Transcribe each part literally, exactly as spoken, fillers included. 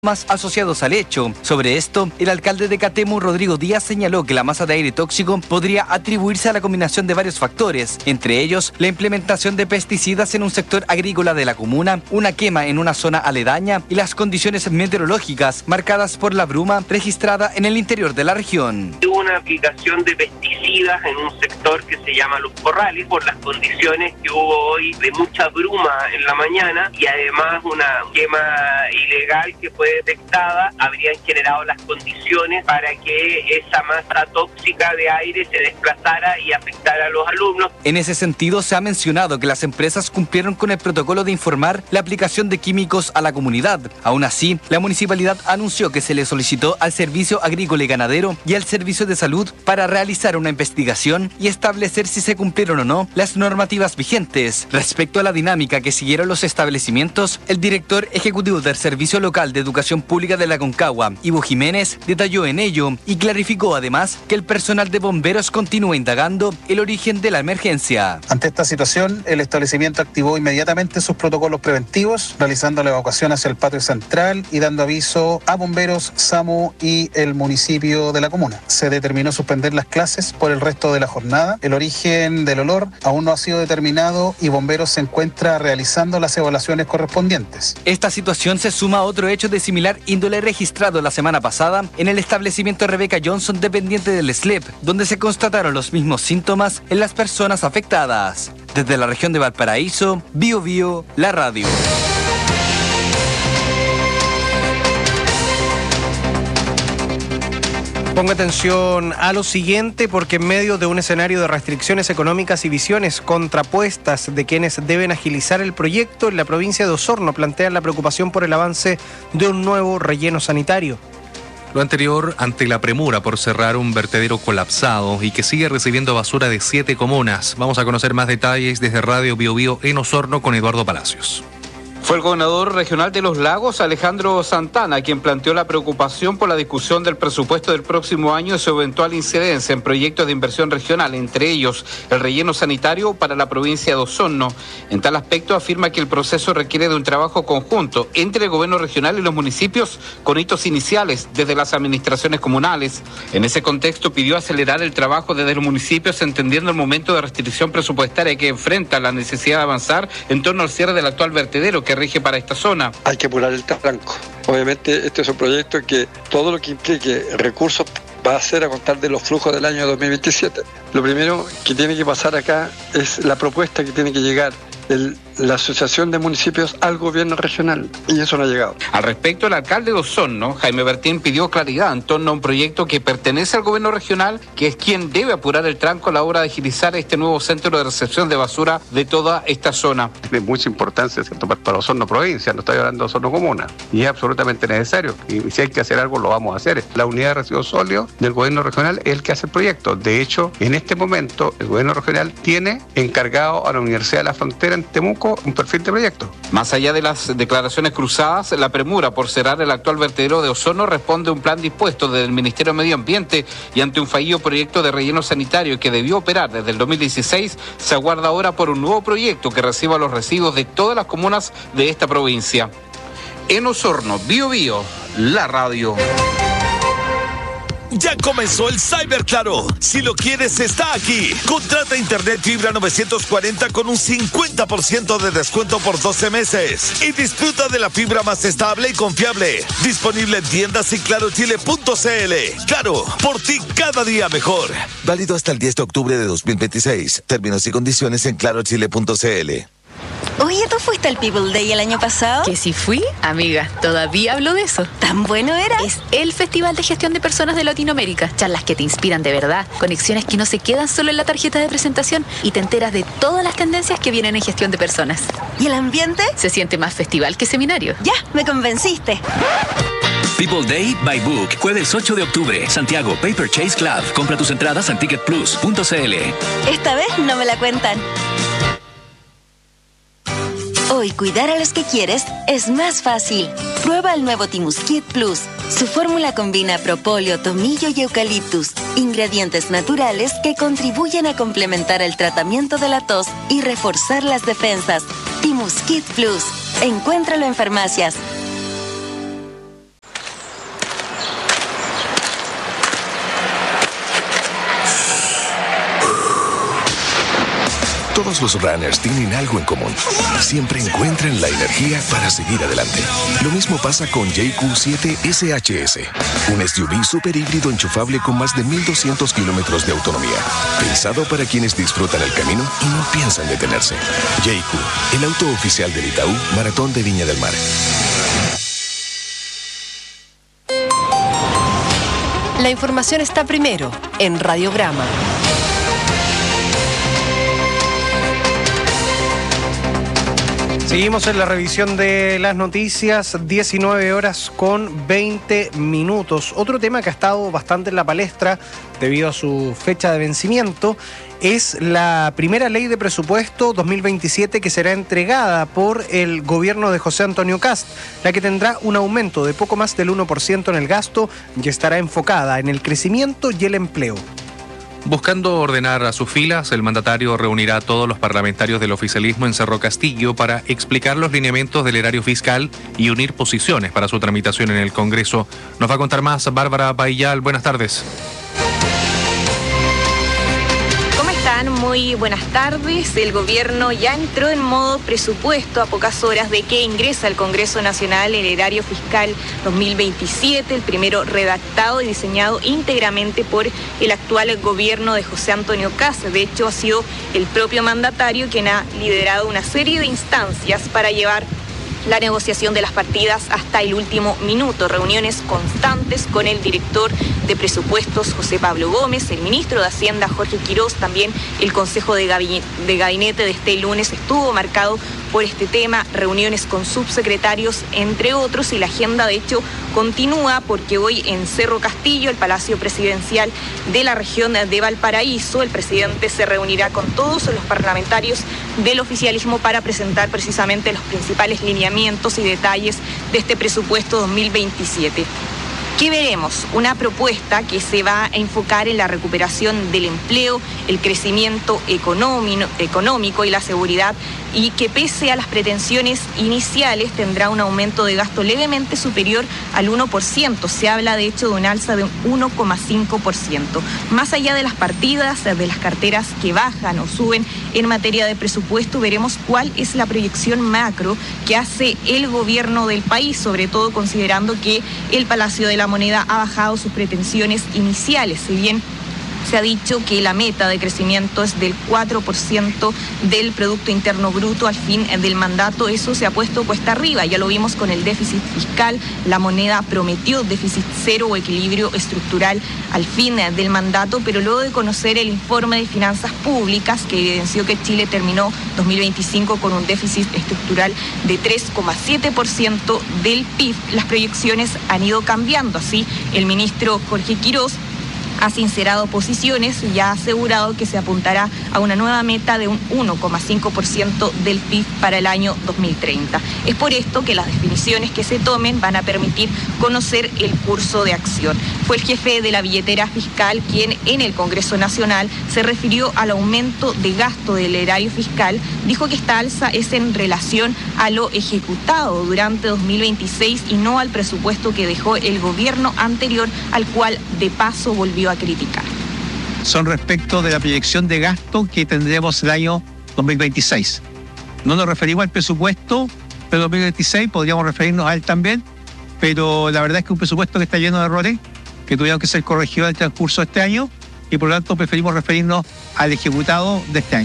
más asociados al hecho. Sobre esto, el alcalde de Catemu, Rodrigo Díaz, señaló que la masa de aire tóxico podría atribuirse a la combinación de varios factores, entre ellos la implementación de pesticidas en un sector agrícola de la comuna, una quema en una zona aledaña y las condiciones meteorológicas marcadas por la bruma registrada en el interior de la región. Hubo una aplicación de pesticidas en un sector que se llama Los Corrales por las condiciones que hubo hoy de mucha bruma en la mañana y además una quema ilegal que fue detectada, habrían generado las condiciones para que esa masa tóxica de aire se desplazara y afectara a los alumnos. En ese sentido, se ha mencionado que las empresas cumplieron con el protocolo de informar la aplicación de químicos a la comunidad. Aún así, la municipalidad anunció que se le solicitó al Servicio Agrícola y Ganadero y al Servicio de Salud para realizar una investigación y establecer si se cumplieron o no las normativas vigentes. Respecto a la dinámica que siguieron los establecimientos, el director ejecutivo del Servicio Local de Educación Pública de la Concagua, Ivo Jiménez, detalló en ello y clarificó además que el personal de bomberos continúa indagando el origen de la emergencia. Ante esta situación, el establecimiento activó inmediatamente sus protocolos preventivos, realizando la evacuación hacia el patio central y dando aviso a bomberos, SAMU y el municipio de la comuna. Se determinó suspender las clases por el resto de la jornada. El origen del olor aún no ha sido determinado y bomberos se encuentra realizando las evaluaciones correspondientes. Esta situación se suma a otro hecho de similar índole registrado la semana pasada en el establecimiento Rebecca Johnson dependiente del S L E P, donde se constataron los mismos síntomas en las personas afectadas. Desde la región de Valparaíso, Bio Bio, la radio. Ponga atención a lo siguiente, porque en medio de un escenario de restricciones económicas y visiones contrapuestas de quienes deben agilizar el proyecto, en la provincia de Osorno plantean la preocupación por el avance de un nuevo relleno sanitario. Lo anterior ante la premura por cerrar un vertedero colapsado y que sigue recibiendo basura de siete comunas. Vamos a conocer más detalles desde Radio Bio Bio en Osorno con Eduardo Palacios. Fue el gobernador regional de Los Lagos, Alejandro Santana, quien planteó la preocupación por la discusión del presupuesto del próximo año y su eventual incidencia en proyectos de inversión regional, entre ellos el relleno sanitario para la provincia de Osorno. En tal aspecto afirma que el proceso requiere de un trabajo conjunto entre el gobierno regional y los municipios con hitos iniciales desde las administraciones comunales. En ese contexto pidió acelerar el trabajo desde los municipios, entendiendo el momento de restricción presupuestaria que enfrenta la necesidad de avanzar en torno al cierre del actual vertedero que rige para esta zona. Hay que apurar el tranco. Obviamente este es un proyecto que todo lo que implique recursos va a ser a contar de los flujos del año dos mil veintisiete. Lo primero que tiene que pasar acá es la propuesta que tiene que llegar el, la Asociación de Municipios al gobierno regional, y eso no ha llegado. Al respecto, el alcalde de Osorno, Jaime Bertín, pidió claridad en torno a un proyecto que pertenece al gobierno regional, que es quien debe apurar el tranco a la hora de agilizar este nuevo centro de recepción de basura de toda esta zona. De mucha importancia, ¿cierto?, para Osorno provincia, no estoy hablando de Osorno comuna, y es absolutamente necesario, y si hay que hacer algo lo vamos a hacer. La unidad de residuos sólidos del gobierno regional es el que hace el proyecto. De hecho, en este momento el gobierno regional tiene encargado a la Universidad de la Frontera en Temuco un perfil de proyecto. Más allá de las declaraciones cruzadas, la premura por cerrar el actual vertedero de Osorno responde a un plan dispuesto desde el Ministerio de Medio Ambiente, y ante un fallido proyecto de relleno sanitario que debió operar desde el dos mil dieciséis, se aguarda ahora por un nuevo proyecto que reciba los residuos de todas las comunas de esta provincia. En Osorno, Bio Bio, la radio. Ya comenzó el Cyber Claro. Si lo quieres, está aquí. Contrata internet fibra novecientos cuarenta con un cincuenta por ciento de descuento por doce meses. Y disfruta de la fibra más estable y confiable. Disponible en tiendas y claro chile punto c l. Claro, por ti cada día mejor. Válido hasta el diez de octubre de dos mil veintiséis. Términos y condiciones en claro chile punto c l. Oye, ¿tú fuiste al People Day el año pasado? Que si fui, amiga, todavía hablo de eso. ¿Tan bueno era? Es el Festival de Gestión de Personas de Latinoamérica. Charlas que te inspiran de verdad, conexiones que no se quedan solo en la tarjeta de presentación y te enteras de todas las tendencias que vienen en gestión de personas. ¿Y el ambiente? Se siente más festival que seminario. Ya, me convenciste. People Day by Book, jueves ocho de octubre, Santiago Paper Chase Club. Compra tus entradas en ticket plus punto c l. Esta vez no me la cuentan. Hoy cuidar a los que quieres es más fácil. Prueba el nuevo Timuskit Plus. Su fórmula combina propóleo, tomillo y eucaliptus, ingredientes naturales que contribuyen a complementar el tratamiento de la tos y reforzar las defensas. Timuskit Plus. Encuéntralo en farmacias. Todos los runners tienen algo en común. Siempre encuentran la energía para seguir adelante. Lo mismo pasa con J Q siete S H S, un S U V super híbrido enchufable con más de mil doscientos kilómetros de autonomía. Pensado para quienes disfrutan el camino y no piensan detenerse. J Q, el auto oficial del Itaú Maratón de Viña del Mar. La información está primero en Radiograma. Seguimos en la revisión de las noticias, diecinueve horas con veinte minutos. Otro tema que ha estado bastante en la palestra debido a su fecha de vencimiento es la primera ley de presupuesto dos mil veintisiete que será entregada por el gobierno de José Antonio Kast, la que tendrá un aumento de poco más del uno por ciento en el gasto y estará enfocada en el crecimiento y el empleo. Buscando ordenar a sus filas, el mandatario reunirá a todos los parlamentarios del oficialismo en Cerro Castillo para explicar los lineamientos del erario fiscal y unir posiciones para su tramitación en el Congreso. Nos va a contar más Bárbara Paillal. Buenas tardes. Muy buenas tardes. El gobierno ya entró en modo presupuesto a pocas horas de que ingresa al Congreso Nacional el erario fiscal dos mil veintisiete, el primero redactado y diseñado íntegramente por el actual gobierno de José Antonio Kast. De hecho, ha sido el propio mandatario quien ha liderado una serie de instancias para llevar la negociación de las partidas hasta el último minuto, reuniones constantes con el director de presupuestos José Pablo Gómez, el ministro de Hacienda Jorge Quirós, también el Consejo de Gabinete de este lunes estuvo marcado por este tema, reuniones con subsecretarios, entre otros, y la agenda de hecho continúa porque hoy en Cerro Castillo, el Palacio Presidencial de la región de Valparaíso, el presidente se reunirá con todos los parlamentarios del oficialismo para presentar precisamente los principales lineamientos y detalles de este presupuesto dos mil veintisiete. ¿Qué veremos? Una propuesta que se va a enfocar en la recuperación del empleo, el crecimiento económico y la seguridad, y que pese a las pretensiones iniciales tendrá un aumento de gasto levemente superior al uno por ciento. Se habla de hecho de un alza de un uno coma cinco por ciento. Más allá de las partidas, de las carteras que bajan o suben en materia de presupuesto, veremos cuál es la proyección macro que hace el gobierno del país, sobre todo considerando que el Palacio de la Moneda ha bajado sus pretensiones iniciales. Si bien se ha dicho que la meta de crecimiento es del cuatro por ciento del Producto Interno Bruto al fin del mandato, eso se ha puesto cuesta arriba. Ya lo vimos con el déficit fiscal, la moneda prometió déficit cero o equilibrio estructural al fin del mandato, pero luego de conocer el informe de finanzas públicas que evidenció que Chile terminó dos mil veinticinco con un déficit estructural de tres coma siete por ciento del P I B, las proyecciones han ido cambiando. Así, el ministro Jorge Quirós ha sincerado posiciones y ha asegurado que se apuntará a una nueva meta de un uno coma cinco por ciento del P I B para el año dos mil treinta. Es por esto que las definiciones que se tomen van a permitir conocer el curso de acción. Fue el jefe de la billetera fiscal quien en el Congreso Nacional se refirió al aumento de gasto del erario fiscal. Dijo que esta alza es en relación a lo ejecutado durante dos mil veintiséis y no al presupuesto que dejó el gobierno anterior, al cual de paso volvió a criticar. Son respecto de la proyección de gasto que tendremos el año dos mil veintiséis. No nos referimos al presupuesto de dos mil veintiséis, podríamos referirnos a él también, pero la verdad es que es un presupuesto que está lleno de errores que tuvieron que ser corregidos en el transcurso de este año y por lo tanto preferimos referirnos al ejecutado de este año.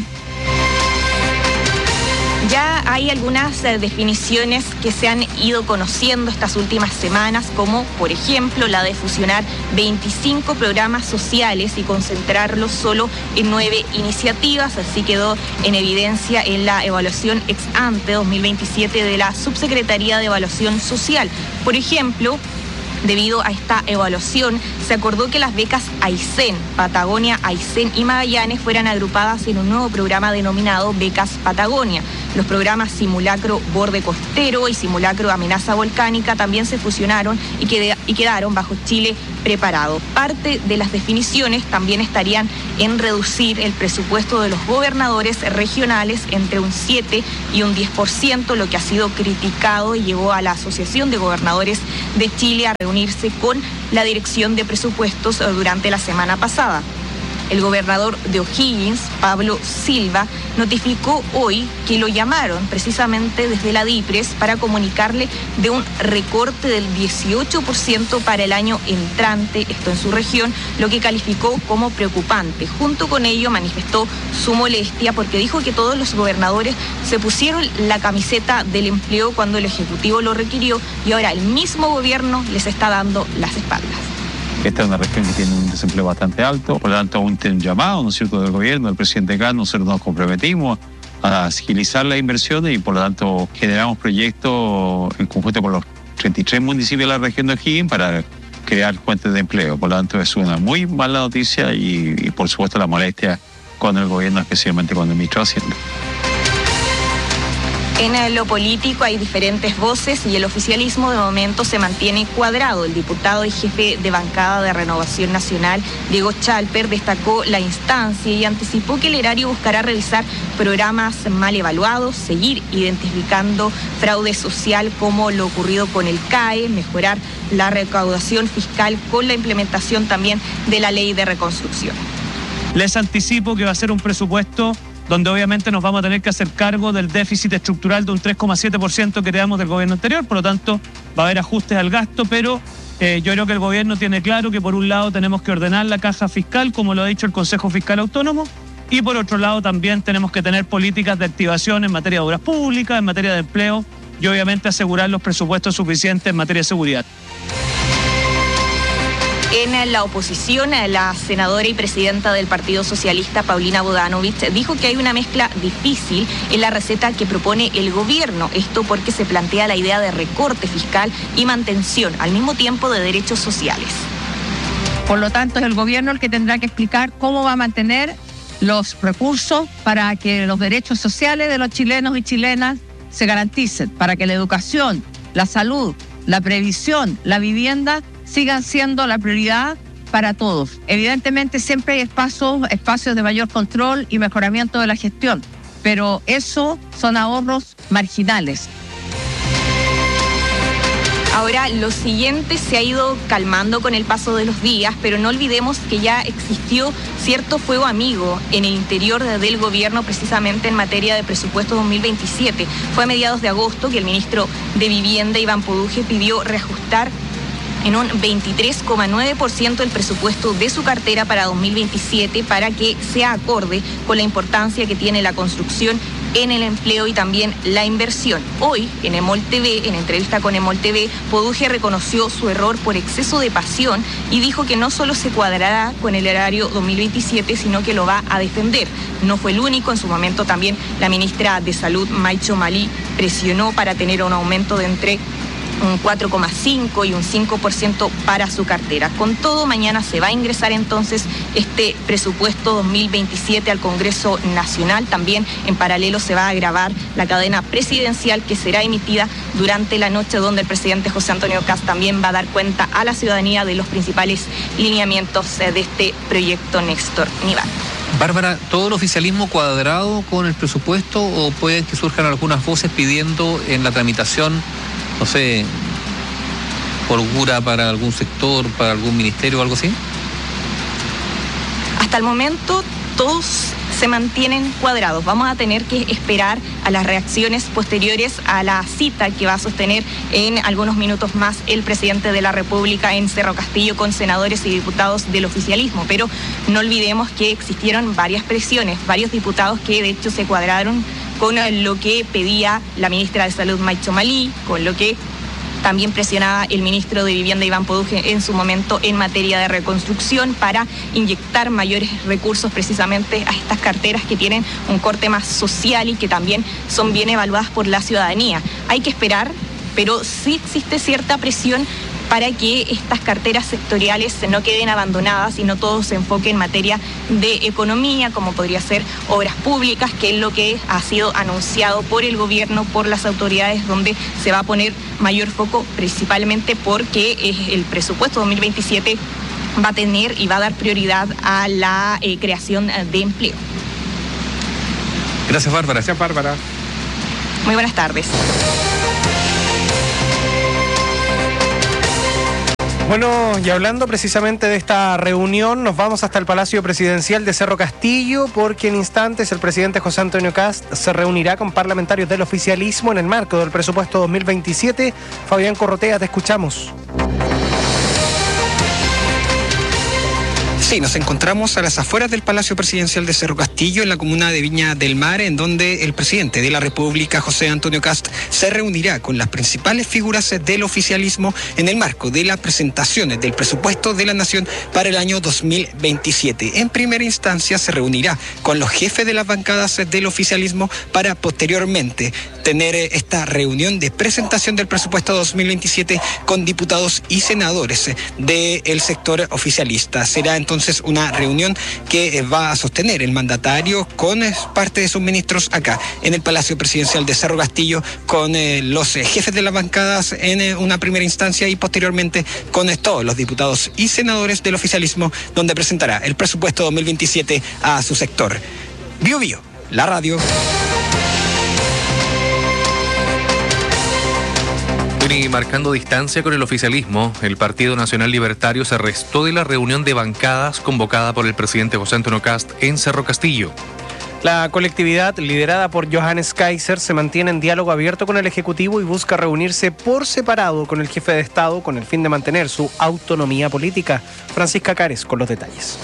Ya hay algunas eh, definiciones que se han ido conociendo estas últimas semanas, como por ejemplo la de fusionar veinticinco programas sociales y concentrarlos solo en nueve iniciativas. Así quedó en evidencia en la evaluación ex ante dos mil veintisiete de la Subsecretaría de Evaluación Social. Por ejemplo, debido a esta evaluación, se acordó que las becas Aysén, Patagonia, Aysén y Magallanes fueran agrupadas en un nuevo programa denominado Becas Patagonia. Los programas Simulacro Borde Costero y Simulacro Amenaza Volcánica también se fusionaron y, qued- y quedaron bajo Chile Preparado. Parte de las definiciones también estarían en reducir el presupuesto de los gobernadores regionales entre un siete y un diez por ciento, lo que ha sido criticado y llevó a la Asociación de Gobernadores de Chile a reunirse con la Dirección de Presupuestos durante la semana pasada. El gobernador de O'Higgins, Pablo Silva, notificó hoy que lo llamaron precisamente desde la DIPRES para comunicarle de un recorte del dieciocho por ciento para el año entrante, esto en su región, lo que calificó como preocupante. Junto con ello manifestó su molestia porque dijo que todos los gobernadores se pusieron la camiseta del empleo cuando el Ejecutivo lo requirió y ahora el mismo gobierno les está dando las espaldas. Esta es una región que tiene un desempleo bastante alto, por lo tanto un llamado, ¿no es cierto?, del gobierno, del presidente acá, nosotros nos comprometimos a agilizar las inversiones y por lo tanto generamos proyectos en conjunto con los treinta y tres municipios de la región de O'Higgins para crear fuentes de empleo. Por lo tanto es una muy mala noticia y, y por supuesto la molestia con el gobierno, especialmente con el ministro de Hacienda. En lo político hay diferentes voces y el oficialismo de momento se mantiene cuadrado. El diputado y jefe de bancada de Renovación Nacional, Diego Chalper, destacó la instancia y anticipó que el erario buscará revisar programas mal evaluados, seguir identificando fraude social como lo ocurrido con el C A E, mejorar la recaudación fiscal con la implementación también de la ley de reconstrucción. Les anticipo que va a ser un presupuesto donde obviamente nos vamos a tener que hacer cargo del déficit estructural de un tres coma siete por ciento que heredamos del gobierno anterior, por lo tanto va a haber ajustes al gasto, pero eh, yo creo que el gobierno tiene claro que por un lado tenemos que ordenar la caja fiscal, como lo ha dicho el Consejo Fiscal Autónomo, y por otro lado también tenemos que tener políticas de activación en materia de obras públicas, en materia de empleo y obviamente asegurar los presupuestos suficientes en materia de seguridad. En la oposición, la senadora y presidenta del Partido Socialista, Paulina Bodanovich, dijo que hay una mezcla difícil en la receta que propone el gobierno. Esto porque se plantea la idea de recorte fiscal y mantención al mismo tiempo de derechos sociales. Por lo tanto, es el gobierno el que tendrá que explicar cómo va a mantener los recursos para que los derechos sociales de los chilenos y chilenas se garanticen, para que la educación, la salud, la previsión, la vivienda sigan siendo la prioridad para todos. Evidentemente siempre hay espacios, espacios de mayor control y mejoramiento de la gestión, pero eso son ahorros marginales. Ahora, lo siguiente se ha ido calmando con el paso de los días, pero no olvidemos que ya existió cierto fuego amigo en el interior del gobierno, precisamente en materia de presupuesto dos mil veintisiete. Fue a mediados de agosto que el ministro de Vivienda, Iván Poduje, pidió reajustar en un veintitrés coma nueve por ciento el presupuesto de su cartera para dos mil veintisiete para que sea acorde con la importancia que tiene la construcción en el empleo y también la inversión. Hoy, en Emol T V, en entrevista con Emol T V, Poduje reconoció su error por exceso de pasión y dijo que no solo se cuadrará con el erario dos mil veintisiete, sino que lo va a defender. No fue el único, en su momento también la ministra de Salud, Maicho Malí, presionó para tener un aumento de entre un cuatro coma cinco y un cinco por ciento para su cartera. Con todo, mañana se va a ingresar entonces este presupuesto dos mil veintisiete al Congreso Nacional. También en paralelo se va a grabar la cadena presidencial que será emitida durante la noche, donde el presidente José Antonio Kast también va a dar cuenta a la ciudadanía de los principales lineamientos de este proyecto Néstor Nival. Bárbara, ¿todo el oficialismo cuadrado con el presupuesto o pueden que surjan algunas voces pidiendo en la tramitación, no sé, holgura para algún sector, para algún ministerio o algo así? Hasta el momento todos se mantienen cuadrados. Vamos a tener que esperar a las reacciones posteriores a la cita que va a sostener en algunos minutos más el presidente de la República en Cerro Castillo con senadores y diputados del oficialismo. Pero no olvidemos que existieron varias presiones, varios diputados que de hecho se cuadraron con lo que pedía la ministra de Salud, Maicho Malí, con lo que también presionaba el ministro de Vivienda, Iván Poduje, en su momento en materia de reconstrucción para inyectar mayores recursos precisamente a estas carteras que tienen un corte más social y que también son bien evaluadas por la ciudadanía. Hay que esperar, pero sí existe cierta presión para que estas carteras sectoriales no queden abandonadas y no todo se enfoque en materia de economía, como podría ser obras públicas, que es lo que ha sido anunciado por el gobierno, por las autoridades, donde se va a poner mayor foco principalmente porque el presupuesto dos mil veintisiete va a tener y va a dar prioridad a la eh, creación de empleo. Gracias, Bárbara. Gracias, Bárbara. Muy buenas tardes. Bueno, y hablando precisamente de esta reunión, nos vamos hasta el Palacio Presidencial de Cerro Castillo, porque en instantes el presidente José Antonio Kast se reunirá con parlamentarios del oficialismo en el marco del presupuesto dos mil veintisiete. Fabián Corrotea, te escuchamos. Sí, nos encontramos a las afueras del Palacio Presidencial de Cerro Castillo, en la comuna de Viña del Mar, en donde el presidente de la República, José Antonio Kast, se reunirá con las principales figuras del oficialismo en el marco de las presentaciones del presupuesto de la Nación para el año dos mil veintisiete. En primera instancia se reunirá con los jefes de las bancadas del oficialismo para posteriormente tener esta reunión de presentación del presupuesto dos mil veintisiete con diputados y senadores del sector oficialista. Será entonces Entonces, una reunión que va a sostener el mandatario con parte de sus ministros acá en el Palacio Presidencial de Cerro Castillo, con eh, los jefes de las bancadas en eh, una primera instancia y posteriormente con eh, todos los diputados y senadores del oficialismo, donde presentará el presupuesto dos mil veintisiete a su sector. Bio Bio, la radio. Y marcando distancia con el oficialismo, el Partido Nacional Libertario se restó de la reunión de bancadas convocada por el presidente José Antonio Kast en Cerro Castillo. La colectividad, liderada por Johannes Kaiser, se mantiene en diálogo abierto con el Ejecutivo y busca reunirse por separado con el jefe de Estado con el fin de mantener su autonomía política. Francisca Cares con los detalles.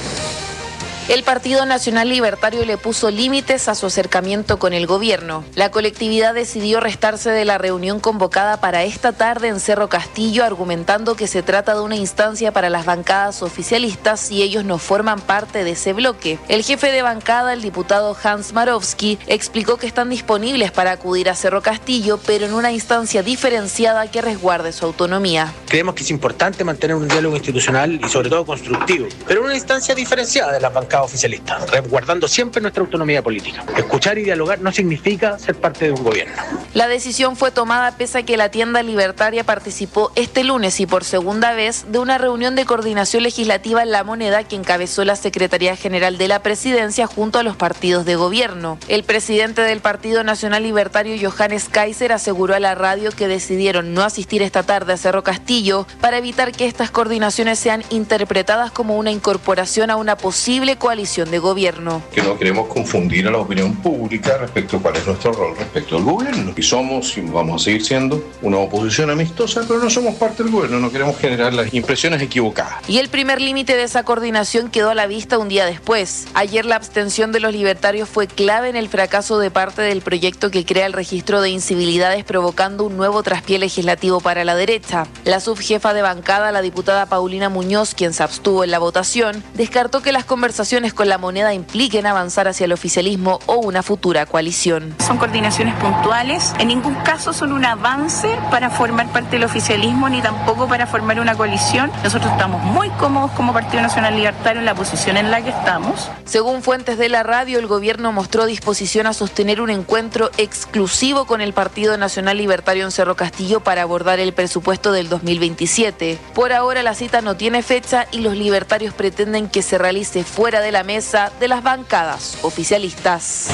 El Partido Nacional Libertario le puso límites a su acercamiento con el gobierno. La colectividad decidió restarse de la reunión convocada para esta tarde en Cerro Castillo, argumentando que se trata de una instancia para las bancadas oficialistas y ellos no forman parte de ese bloque. El jefe de bancada, el diputado Hans Marowski, explicó que están disponibles para acudir a Cerro Castillo, pero en una instancia diferenciada que resguarde su autonomía. Creemos que es importante mantener un diálogo institucional y sobre todo constructivo, pero en una instancia diferenciada de las bancadas oficialistas, resguardando siempre nuestra autonomía política. Escuchar y dialogar no significa ser parte de un gobierno. La decisión fue tomada pese a que la tienda libertaria participó este lunes y por segunda vez de una reunión de coordinación legislativa en La Moneda que encabezó la Secretaría General de la Presidencia junto a los partidos de gobierno. El presidente del Partido Nacional Libertario, Johannes Kaiser, aseguró a la radio que decidieron no asistir esta tarde a Cerro Castillo para evitar que estas coordinaciones sean interpretadas como una incorporación a una posible coalición de gobierno. Que no queremos confundir a la opinión pública respecto a cuál es nuestro rol respecto al gobierno. Y somos, y vamos a seguir siendo, una oposición amistosa, pero no somos parte del gobierno, no queremos generar las impresiones equivocadas. Y el primer límite de esa coordinación quedó a la vista un día después. Ayer la abstención de los libertarios fue clave en el fracaso de parte del proyecto que crea el registro de incivilidades, provocando un nuevo traspié legislativo para la derecha. La subjefa de bancada, la diputada Paulina Muñoz, quien se abstuvo en la votación, descartó que las conversaciones con La Moneda impliquen avanzar hacia el oficialismo o una futura coalición. Son coordinaciones puntuales, en ningún caso son un avance para formar parte del oficialismo ni tampoco para formar una coalición. Nosotros estamos muy cómodos como Partido Nacional Libertario en la posición en la que estamos. Según fuentes de la radio, el gobierno mostró disposición a sostener un encuentro exclusivo con el Partido Nacional Libertario en Cerro Castillo para abordar el presupuesto del dos mil veintisiete. Por ahora la cita no tiene fecha y los libertarios pretenden que se realice fuera de la mesa de las bancadas oficialistas.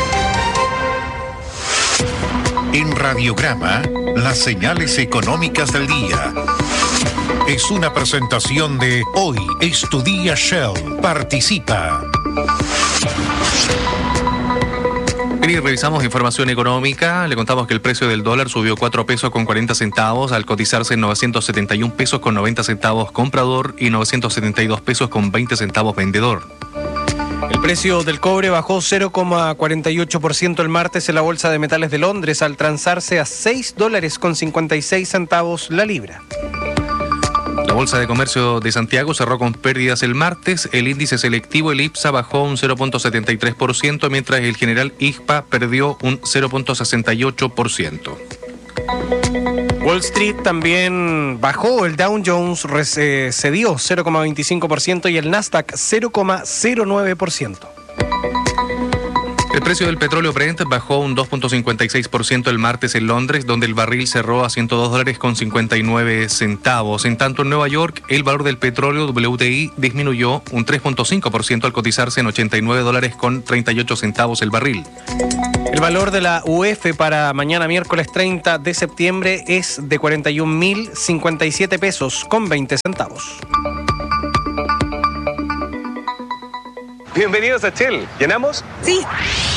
En Radiograma, las señales económicas del día. Es una presentación de Hoy es tu día Shell. Participa. Y revisamos información económica. Le contamos que el precio del dólar subió cuatro pesos con cuarenta centavos al cotizarse en novecientos setenta y un pesos con noventa centavos comprador y novecientos setenta y dos pesos con veinte centavos vendedor. El precio del cobre bajó cero coma cuarenta y ocho por ciento el martes en la Bolsa de Metales de Londres al transarse a seis dólares con cincuenta y seis centavos la libra. La Bolsa de Comercio de Santiago cerró con pérdidas el martes. El índice selectivo, el IPSA, bajó un cero punto setenta y tres por ciento, mientras el general I G P A perdió un cero punto sesenta y ocho por ciento. Wall Street también bajó, el Dow Jones eh, cedió cero coma veinticinco por ciento y el Nasdaq cero coma cero nueve por ciento. El precio del petróleo Brent bajó un dos punto cincuenta y seis por ciento el martes en Londres, donde el barril cerró a ciento dos dólares con cincuenta y nueve centavos. En tanto, en Nueva York, el valor del petróleo W T I disminuyó un tres punto cinco por ciento al cotizarse en ochenta y nueve dólares con treinta y ocho centavos el barril. El valor de la U F para mañana miércoles treinta de septiembre es de cuarenta y un mil cincuenta y siete pesos con veinte centavos. Bienvenidos a Shell. ¿Llenamos? Sí.